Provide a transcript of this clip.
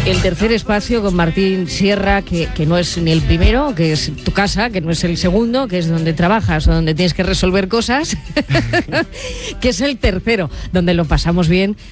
El tercer espacio con Martín Sierra, que no es ni el primero, que es tu casa, que no es el segundo, que es donde trabajas o donde tienes que resolver cosas, que es el tercero, donde lo pasamos bien,